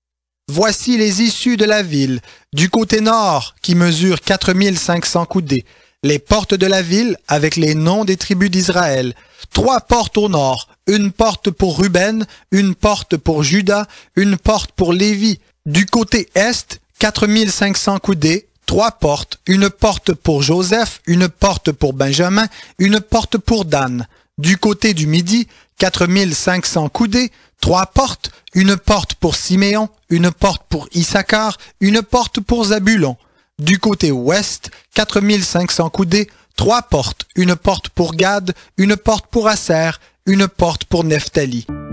Voici les issues de la ville, du côté nord, qui mesure 4 500 coudées, les portes de la ville avec les noms des tribus d'Israël, 3 portes au nord, une porte pour Ruben, une porte pour Juda, une porte pour Lévi. Du côté est, 4 500 coudées, 3 portes, une porte pour Joseph, une porte pour Benjamin, une porte pour Dan. Du côté du midi, 4 500 coudées, 3 portes, une porte pour Siméon, une porte pour Issachar, une porte pour Zabulon. Du côté ouest, 4 500 coudées, 3 portes, une porte pour Gad, une porte pour Aser, une porte pour Nephtali.